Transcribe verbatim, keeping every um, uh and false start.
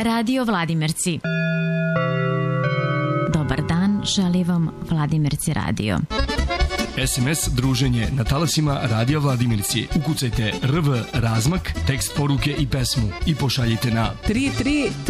Radio Vladimirci. Dobar dan, želi vam Vladimirci radio. es em es druženje na talasima Radio Vladimirci. Ukucajte R V razmak, tekst poruke i pesmu i pošaljite na tri tri